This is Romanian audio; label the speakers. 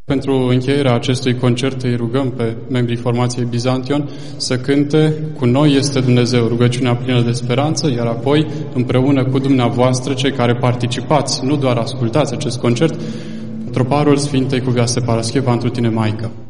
Speaker 1: Pentru încheierea acestui concert îi rugăm pe membrii formației Bizantion să cânte Cu noi este Dumnezeu, rugăciunea plină de speranță, iar apoi, împreună cu dumneavoastră, cei care participați, nu doar ascultați acest concert, troparul Sfintei Cuvioase Parascheva întru tine, Maică.